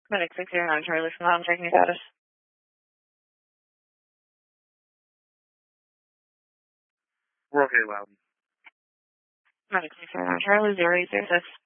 Medic 609 Charlie from Mountain, checking status. We're okay, Loudon. Medic 609 Charlie 0806.